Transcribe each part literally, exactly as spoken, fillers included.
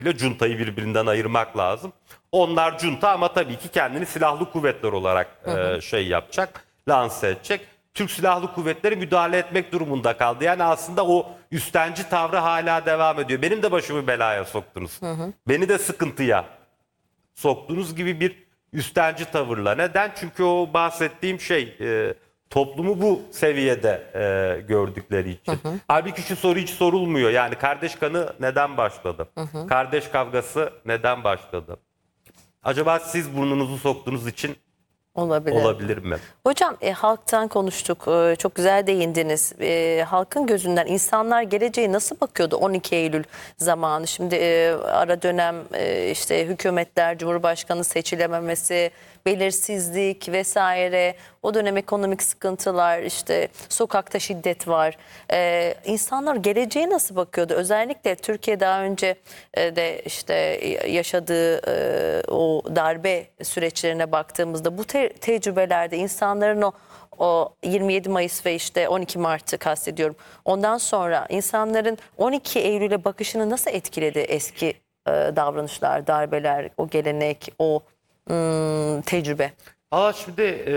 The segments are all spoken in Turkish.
ile cuntayı birbirinden ayırmak lazım. Onlar junta ama tabii ki kendini silahlı kuvvetler olarak hı hı. E, şey yapacak, lanse edecek. Türk Silahlı Kuvvetleri müdahale etmek durumunda kaldı. Yani aslında o üstenci tavrı hala devam ediyor. Benim de başımı belaya soktunuz. Hı hı. Beni de sıkıntıya soktuğunuz gibi bir üstenci tavırla. Neden? Çünkü o bahsettiğim şey e, toplumu bu seviyede e, gördükleri için. Hı hı. Halbuki şu soru hiç sorulmuyor. Yani kardeş kanı neden başladı? Hı hı. Kardeş kavgası neden başladı? Acaba siz burnunuzu soktuğunuz için olabilir, olabilir mi? Hocam e, halktan konuştuk. E, çok güzel değindiniz. E, halkın gözünden insanlar geleceğe nasıl bakıyordu on iki Eylül zamanı? Şimdi e, ara dönem e, işte hükümetler, Cumhurbaşkanı seçilememesi, belirsizlik vesaire, o dönem ekonomik sıkıntılar, işte sokakta şiddet var. Ee, insanlar geleceğe nasıl bakıyordu? Özellikle Türkiye daha önce e, de işte yaşadığı e, o darbe süreçlerine baktığımızda bu te tecrübelerde insanların o o yirmi yedi Mayıs ve işte on iki Mart'ı kastediyorum. Ondan sonra insanların on iki Eylül'e bakışını nasıl etkiledi eski e, davranışlar, darbeler, o gelenek, o Hmm, tecrübe? Aa şimdi e,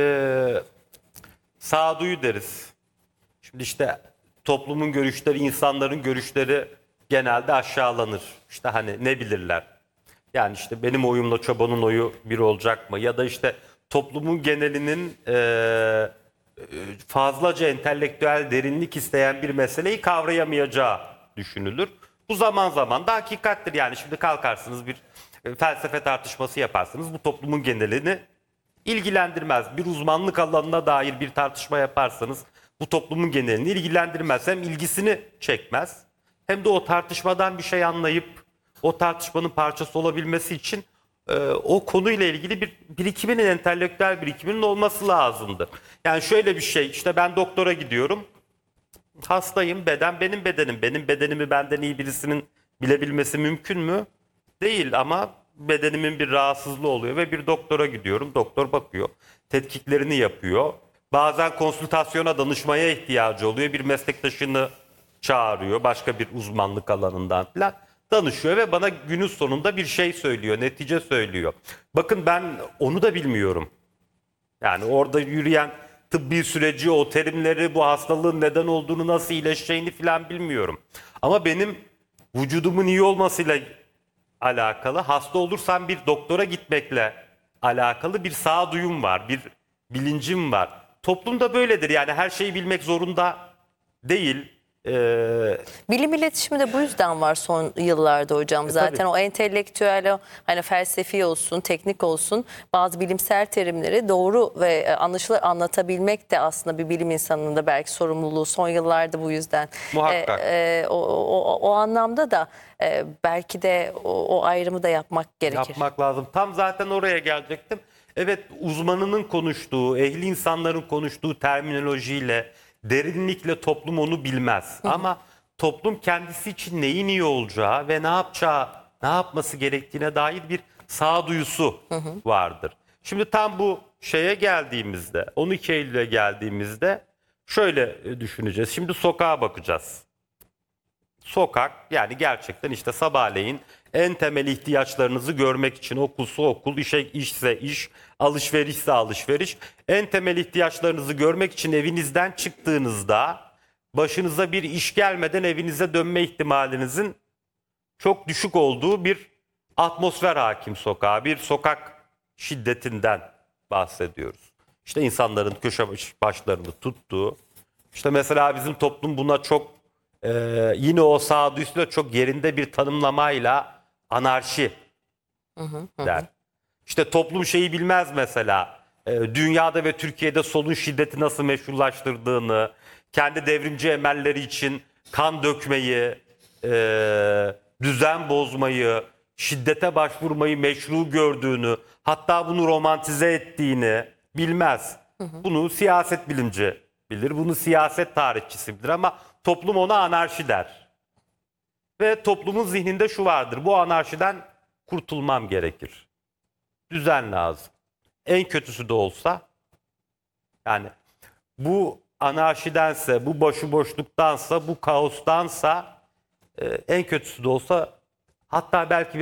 sağduyu deriz. Şimdi işte toplumun görüşleri, insanların görüşleri genelde aşağılanır. İşte hani ne bilirler? Yani işte benim oyumla çobanın oyu bir olacak mı? Ya da işte toplumun genelinin e, fazlaca entelektüel derinlik isteyen bir meseleyi kavrayamayacağı düşünülür. Bu zaman zaman da hakikattir. Yani şimdi kalkarsınız bir felsefe tartışması yaparsınız. Bu toplumun genelini ilgilendirmez. Bir uzmanlık alanına dair bir tartışma yaparsanız bu toplumun genelini ilgilendirmez. Hem ilgisini çekmez hem de o tartışmadan bir şey anlayıp o tartışmanın parçası olabilmesi için e, o konuyla ilgili bir birikiminin, entelektüel birikiminin olması lazımdı. Yani şöyle bir şey, işte ben doktora gidiyorum. Hastayım, beden benim bedenim. Benim bedenimi benden iyi birisinin bilebilmesi mümkün mü? Değil ama bedenimin bir rahatsızlığı oluyor ve bir doktora gidiyorum. Doktor bakıyor, tetkiklerini yapıyor. Bazen konsültasyona, danışmaya ihtiyacı oluyor. Bir meslektaşını çağırıyor, başka bir uzmanlık alanından falan danışıyor ve bana günün sonunda bir şey söylüyor, netice söylüyor. Bakın ben onu da bilmiyorum. Yani orada yürüyen tıbbi süreci, o terimleri, bu hastalığın neden olduğunu, nasıl iyileşeceğini falan bilmiyorum. Ama benim vücudumun iyi olmasıyla alakalı, hasta olursam bir doktora gitmekle alakalı bir sağduyum var, bir bilincim var. Toplumda böyledir, yani her şeyi bilmek zorunda değil. Ee, Bilim iletişimi de bu yüzden var son yıllarda hocam. e, Zaten tabii. o entelektüel, o hani felsefi olsun, teknik olsun, bazı bilimsel terimleri doğru ve anlaşılır anlatabilmek de aslında bir bilim insanının da belki sorumluluğu son yıllarda bu yüzden. Muhakkak. E, e, o, o, o anlamda da e, belki de o, o ayrımı da yapmak gerekir. Yapmak lazım. Tam zaten oraya gelecektim. Evet, uzmanının konuştuğu, ehli insanların konuştuğu terminolojiyle, derinlikle toplum onu bilmez. Hı hı. Ama toplum kendisi için neyin iyi olacağı ve ne yapacağı, ne yapması gerektiğine dair bir sağduyusu hı hı. vardır. Şimdi tam bu şeye geldiğimizde, on iki Eylül'e geldiğimizde şöyle düşüneceğiz. Şimdi sokağa bakacağız. Sokak, yani gerçekten işte sabahleyin en temel ihtiyaçlarınızı görmek için, okulsa okul, işe işse iş, alışverişse alışveriş, en temel ihtiyaçlarınızı görmek için evinizden çıktığınızda başınıza bir iş gelmeden evinize dönme ihtimalinizin çok düşük olduğu bir atmosfer hakim sokağa, bir sokak şiddetinden bahsediyoruz. İşte insanların köşe başlarını tuttuğu, işte mesela bizim toplum buna çok Ee, yine o sağduyusuyla çok yerinde bir tanımlamayla anarşi hı hı, hı. der. İşte toplum şeyi bilmez mesela. Ee, dünyada ve Türkiye'de solun şiddeti nasıl meşrulaştırdığını, kendi devrimci emelleri için kan dökmeyi, e, düzen bozmayı, şiddete başvurmayı meşru gördüğünü, hatta bunu romantize ettiğini bilmez. Hı hı. Bunu siyaset bilimci bilir, bunu siyaset tarihçisi bilir ama toplum ona anarşi der. Ve toplumun zihninde şu vardır: bu anarşiden kurtulmam gerekir. Düzen lazım. En kötüsü de olsa, yani bu anarşidense, bu başıboşluktansa, bu kaostansa, en kötüsü de olsa, hatta belki